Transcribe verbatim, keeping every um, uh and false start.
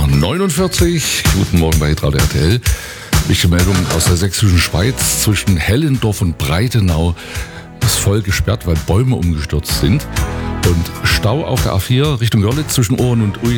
Uhr neunundvierzig. Guten Morgen bei Radio R T L. Wichtige Meldung aus der sächsischen Schweiz. Zwischen Hellendorf und Breitenau ist voll gesperrt, weil Bäume umgestürzt sind. Und Stau auf der A vier Richtung Görlitz zwischen Ohren und Ui